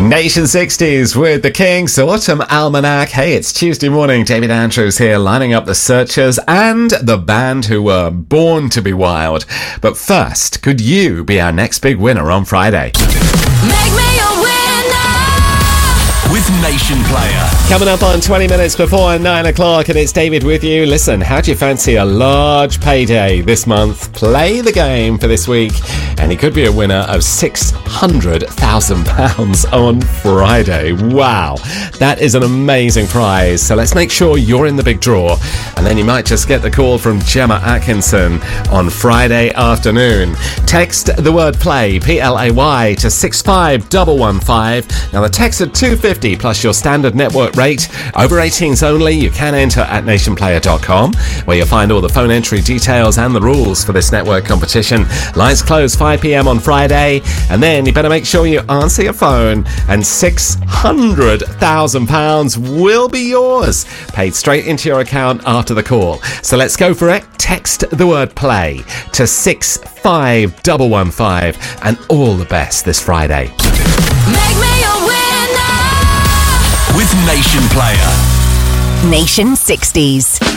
Nation 60s with the King's Autumn Almanac. Hey, it's Tuesday morning. David Andrews here, lining up the Searchers and the band who were born to be wild. But first, could you be our next big winner on Friday? Make me a winner with Nation Player. Coming up on 20 minutes before 9 o'clock, and it's David with you. Listen, how do you fancy a large payday this month? Play the game for this week, and he could be a winner of £600,000 on Friday. Wow, that is an amazing prize. So let's make sure you're in the big draw, and then you might just get the call from Gemma Atkinson on Friday afternoon. Text the word play, P-L-A-Y, to 65115. Now the text at 250 plus your standard network rate. Over 18s only. You can enter at nationplayer.com, where you'll find all the phone entry details and the rules for this network competition. Lines close 5 p.m. on Friday, and then you better make sure you answer your phone, and £600,000 will be yours, paid straight into your account after the call. So let's go for it. Text the word play to 65115, and all the best this Friday. Make me a winner with Nation Player. Nation 60s.